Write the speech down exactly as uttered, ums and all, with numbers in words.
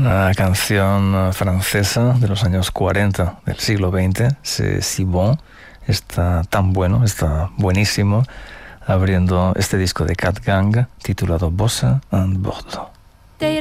Una canción francesa de los años cuarenta del siglo veinte, C'est si bon, está tan bueno, está buenísimo, abriendo este disco de Cat Gang titulado Bossa and Bordeaux.